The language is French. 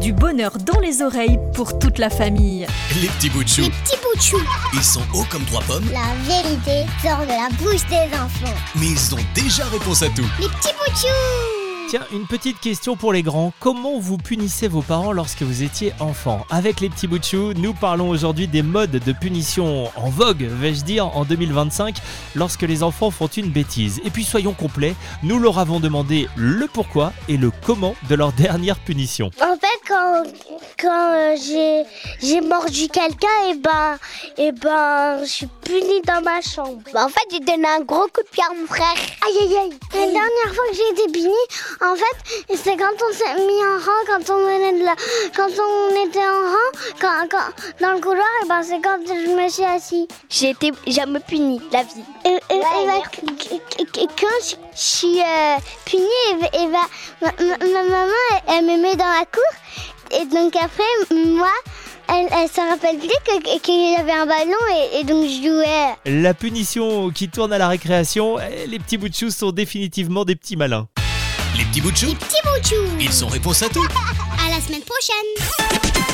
Du bonheur dans les oreilles pour toute la famille. Les petits bouts de chou. Les petits bouts de chou. Ils sont hauts comme 3 pommes, La vérité sort de la bouche des enfants. mais ils ont déjà réponse à tout. Les petits bouts de chou. Tiens, une petite question pour les grands. Comment vous punissez vos parents lorsque vous étiez enfant ? Avec les petits bouts de chou, nous parlons aujourd'hui des modes de punition en vogue, vais-je dire, en 2025, lorsque les enfants font une bêtise. Et puis soyons complets, nous leur avons demandé le pourquoi et le comment de leur dernière punition. En fait, quand j'ai mordu quelqu'un, je suis punie dans ma chambre. En fait, j'ai donné un gros coup de pied à mon frère. Aïe, aïe, aïe. La dernière fois que j'ai été punie, en fait, c'est quand on s'est mis en rang, quand on était en rang, quand dans le couloir, c'est quand je me suis assis. J'ai jamais puni la vie. Quand je suis punie, ma maman, elle me met dans la cour. Et donc après, moi, elle se rappelle plus qu'il y avait un ballon et donc je jouais. La punition qui tourne à la récréation, les petits bouts de chou sont définitivement des petits malins. Les petits bouts de chou, Petit bouchou. ils sont réponse à tout. À la semaine prochaine.